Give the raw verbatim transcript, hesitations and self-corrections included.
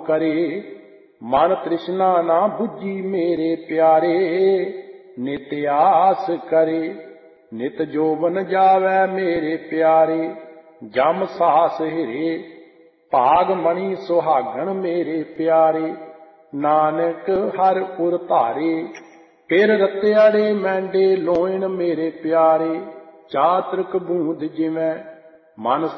करे। मन तृष्णा ना बुझी मेरे प्यारे, नित आस करे। नित जोबन जावै मेरे प्यारे, जम सास हिरे। भाग मणि सुहागण मेरे प्यारे, नानक हर पुर धारे। फिर रत्याड़े मैंडे लोइण मेरे प्यारे, चातृक बूंद जिवें मन